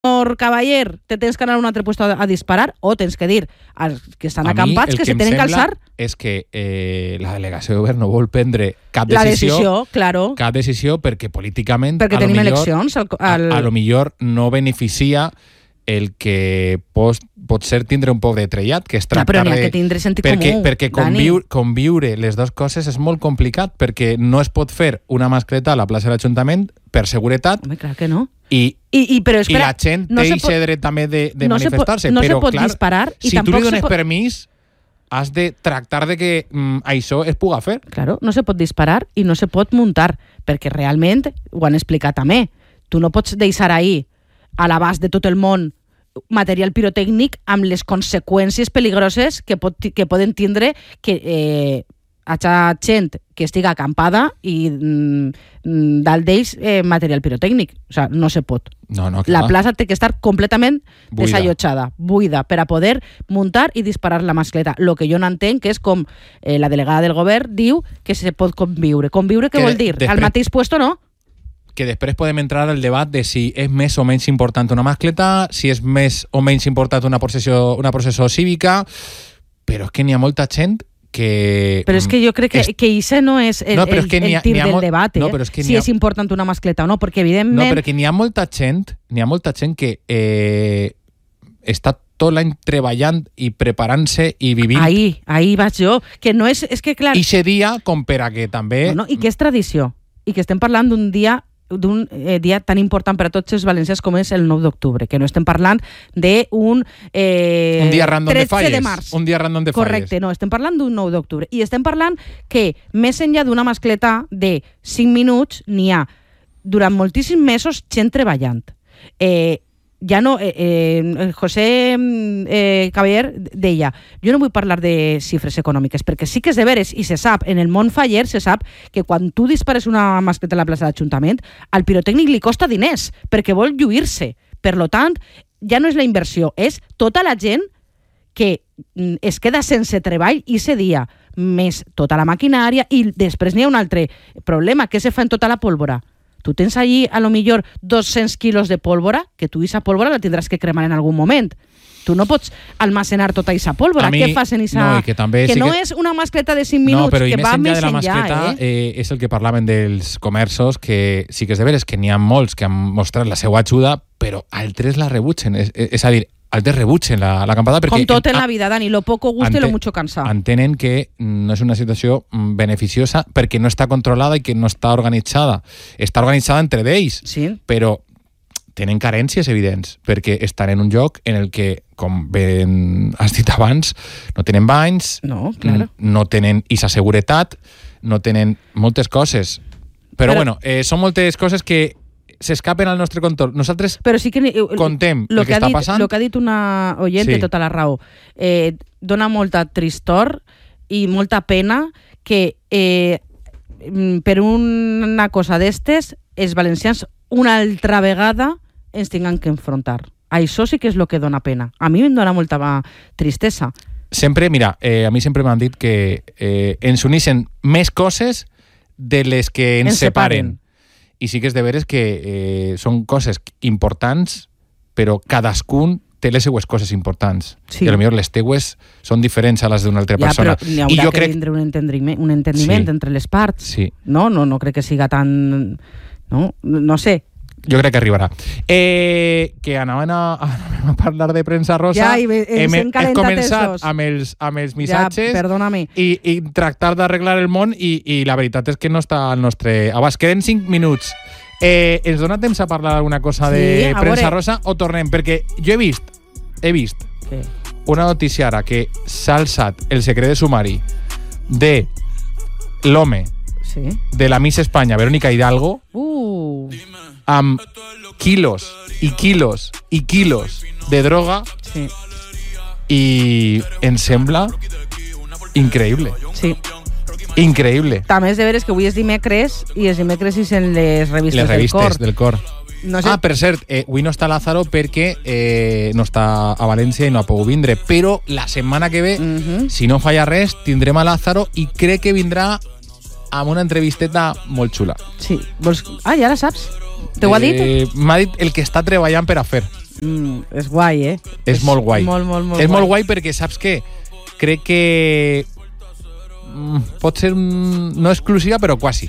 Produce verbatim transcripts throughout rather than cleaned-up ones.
Cavaller, te tens que anar a un altre puesto a, a disparar o tens que dir als que estan a acampats que, que se tenen que alçar. És que eh, la delegació de govern no vol prendre cap decisió, la decisió, claro. cap decisió perquè políticament perquè a tenim lo millor, eleccions al, al... A, a lo millor no beneficia el que pot, pot ser tindre un poc de trellat, que és tractar no, però n'hi ha de... que tindre sentit perquè, comú, perquè conviure, conviure les dues coses és molt complicat, perquè no es pot fer una mascleta a la plaça de l'Ajuntament per seguretat. Home, clar que no. I, I, i, però espera, i la gent no té aquest dret també de, de no manifestar-se. Se pot, no però, se pot clar, disparar i si tu li dones pot... permís, has de tractar de que mm, això es puga fer. Claro, no se pot disparar i no se pot muntar, perquè realment, ho han explicat també, tu no pots deixar ahir a l'abast de tot el món material pirotècnic amb les conseqüències peligroses que, pot, que poden tindre que eh, haja gent que estiga acampada i mm, dalt d'ells eh, material pirotècnic. O sigui, no se pot. No, no, la plaça té que estar completament buida. desallotjada, buida, per a poder muntar i disparar la mascleta. Lo que jo no entenc que és com eh, la delegada del govern diu que se pot conviure. Conviure què que vol dir? després... Al mateix puesto no? Que després podem entrar al debat de si és més o menys important una mascleta, si és més o menys important una processió, una processó cívica, però és que n'hi ha molta gent que... Però és que jo crec que, és... que això no és el, no, el, és el tir del molt... debat, eh? no, és que si ha... és important una mascleta o no, perquè evidentment... No, però que n'hi ha molta gent, n'hi ha molta gent que eh, està tot l'any treballant i preparant-se i vivint... Ahí, ahí vaig jo, que no és... és que clar... I aquest dia, com per a que també... No, no, i que és tradició, i que estem parlant d'un dia d'un eh, dia tan important per a tots els valencians com és el nou d'octubre, que no estem parlant d'un eh, un dia random de falles, de març. Un dia random de falles. Correcte, no, estem parlant d'un nou d'octubre. I estem parlant que, més enllà d'una mascleta de cinc minuts, n'hi ha durant moltíssims mesos gent treballant. Eh, ja no, eh, eh, José eh, Cavaller deia, jo no vull parlar de xifres econòmiques, perquè sí que és de veres, i se sap, en el món faller se sap que quan tu dispares una mascleta a la plaça de l'Ajuntament, al pirotècnic li costa diners, perquè vol lluir-se. Per lo tant, ja no és la inversió, és tota la gent que es queda sense treball i se dia, més tota la maquinària, i després n'hi ha un altre problema, què se fa en tota la pólvora? Tu tens allí, a lo millor, dos-cents quilos de pólvora, que tu aquesta pólvora la tindràs que cremar en algun moment. Tu no pots almacenar tota aquesta pólvora. Mi, què fas en aquesta... No, que també que sí no que... és una mascleta de cinc minuts, no, però que va més enllà de la enllà, mascleta, eh? eh? És el que parlaven dels comerços, que sí que és de veres que n'hi ha molts que han mostrat la seva ajuda, però altres la rebutgen. És, és a dir, altres rebutgen la, la acampada perquè... Com tot en la vida, Dani, lo poco gusta y lo mucho cansa. Entenen que no és una situació beneficiosa perquè no està controlada i que no està organitzada. Està organitzada entre ells, sí. Però tenen carències evidents, perquè estan en un lloc en el que, com ben has dit abans, no tenen banys, no, claro. no tenen isa seguretat, no tenen moltes coses. Però, però bueno, eh, són moltes coses que s'escapen al nostre control. Nosaltres però sí que, eh, contem lo el que, que està dit, passant. El que ha dit una oient té sí. tota la raó. Eh, dona molta tristor i molta pena que eh, per una cosa d'estes els valencians una altra vegada ens tinguem que enfrontar. Això sí que és el que dona pena. A mi em dona molta tristesa. Sempre, mira, eh, a mi sempre m'han dit que eh, ens uneixen més coses de les que ens, ens separen. separen. I sí que és de veres que eh, són coses importants, però cadascun té les seues coses importants. Sí. I potser les teues són diferents a les d'una altra ja, persona. Però n'hi haurà I jo que crec... vindre un entendiment, un entendiment sí. entre les parts. Sí. No, no, no crec que siga tan... No, no sé. Jo crec que arribarà. Eh, que anaven a, a parlar de premsa rosa. Ja, i hem, hem començat amb els, amb els missatges ja, perdona-me. I, i tractar d'arreglar el món i, i la veritat és que no està al nostre abast. Queden cinc minuts. Eh, ens dona temps a parlar alguna cosa sí, de premsa veure. rosa o tornem? Perquè jo he vist, he vist sí. una notícia ara que s'ha alçat el secret de sumari de l'home sí. de la Miss Espanya, Verónica Hidalgo, uh. amb quilos i quilos i quilos de droga sí. i em sembla increïble. Sí. Increïble. També és de veres que avui és dimecres i els dimecres i en les revistes, les revistes del cor. del cor. No sé. Ah, per cert, eh, avui no està Lázaro perquè eh, no està a València i no ha pogut vindre, però la setmana que ve, uh-huh. si no falla res, tindrem a Lázaro i crec que vindrà amb una entrevisteta molt xula. Sí. Vols... Ah, ja la saps? T'ho ha dit? Eh, m'ha dit el que està treballant per a fer. Mm, és guai, eh? És molt guai. Molt, molt, molt és guai. molt guai perquè, saps què? Crec que mm, pot ser un, no exclusiva, però quasi.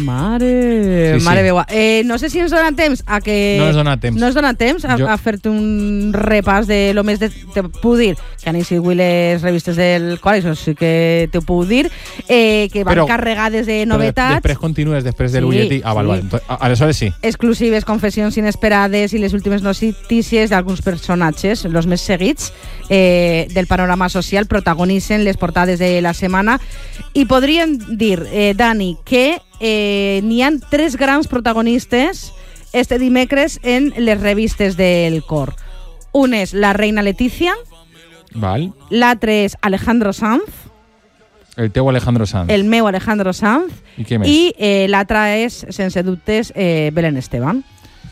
Mare, Sí, mare sí. meva. Eh, no sé si ens dona temps a que... No ens dona temps. No ens dona temps a, Jo- a fer-te un repàs de lo més de... Te puc dir que han sigut les revistes del qual, això sí que te ho puc dir, eh, que van Però- carregades de Però novetats. després continues, després del Sí, butlletí. Ah, val, sí. val. Entonces, a- aleshores sí. Exclusives, confessions inesperades i les últimes notícies d'alguns personatges, els més seguits eh, del panorama social, protagonitzen les portades de la setmana. I podríem dir, eh, Dani, que eh, n'hi ha tres grans protagonistes este dimecres en les revistes del cor. Un és la reina Letícia, Val. l'altre és Alejandro Sanz, El teu Alejandro Sanz. el meu Alejandro Sanz, I què més? i eh, l'altre és, sense dubtes, eh, Belén Esteban.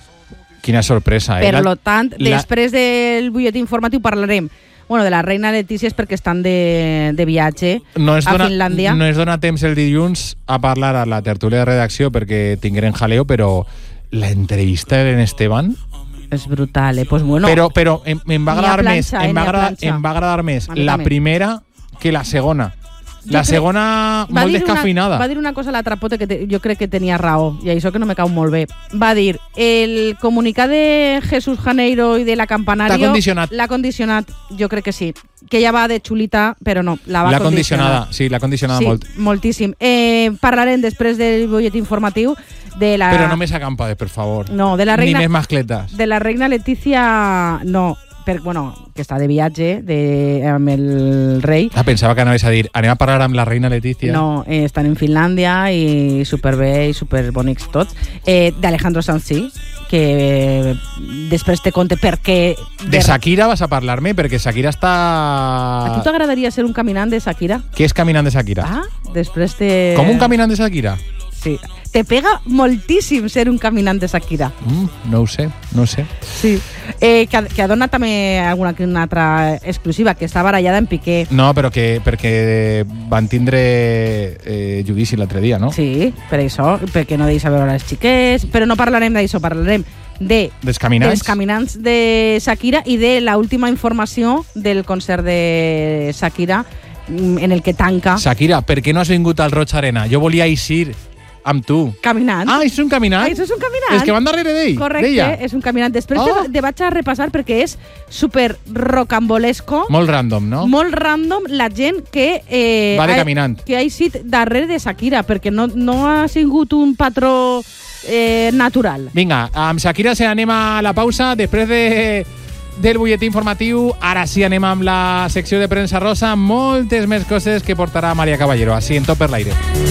Quina sorpresa, eh? Per La- lo tant, la- després del butlletí informatiu parlarem bueno, de la reina Letícia és perquè estan de, de viatge no es a dona, Finlàndia. No es dona temps el dilluns a parlar a la tertúlia de redacció perquè tingueren jaleo, però la entrevista de l'En Esteban... És brutal, eh? Pues bueno, però però em, em va N'hi ha agradar més, planxa, eh? em va N'hi ha agradar, planxa. em va agradar més A mi la també. primera que la segona. Jo La crec- segona va molt dir descafeinada. Una, va dir una cosa a la trapota que te, jo crec que tenia raó, i això que no me cau molt bé. Va dir, el comunicat de Jesús Janeiro i de la Campanario... T'ha condicionat. L'ha condicionat, jo crec que sí. Que ella va de xulita, però no, la va La condicionar. condicionada, sí, la condicionada Sí, molt. moltíssim. Eh, parlarem després del butlletí informatiu de la... Però no més acampades, per favor. No, de la reina... Ni més mascletes. De la reina Letícia, no, per, bueno, que està de viatge de, amb el rei. Ah, pensava que anaves a dir, anem a parlar amb la reina Letícia. No, eh, estan en Finlàndia i superbé i superbonics tots. Eh, D'Alejandro Sanz sí, que eh, després te conte per què... De Shakira vas a parlar-me, perquè Shakira està... A tu t'agradaria ser un caminant de Shakira? Què és caminant de Shakira? Ah, després te... Com un caminant de Shakira? Sí. Te pega moltíssim ser un caminant de Shakira. Mm, no ho sé, no ho sé. Sí. Eh, que, ha- que ha donat també alguna que una altra exclusiva, que està barallada en Piqué. No, però que perquè van tindre eh, judici l'altre dia, no? Sí, per això, perquè no deixa veure les xiquets, però no parlarem d'això, parlarem de Dels caminants. dels caminants de Shakira i de la última informació del concert de Shakira mm, en el que tanca Shakira, per què no has vingut al Roig Arena? Jo volia eixir amb tu. caminant. Ah, és un caminant? Ah, això és un caminant. Els que van darrere d'ell? Correcte, d'ella? és un caminant. Després Oh. te, te vaig a repassar perquè és super rocambolesco, Molt random, no? molt random la gent que... Eh, Va de ha- caminant. Que ha eixit darrere de Shakira, perquè no, no ha sigut un patró eh, natural. Vinga, amb Shakira se anem a la pausa després de, del butlletí informatiu. Ara sí anem amb la secció de premsa rosa. Moltes més coses que portarà Maria Caballero. Així, en Tot per l'aire.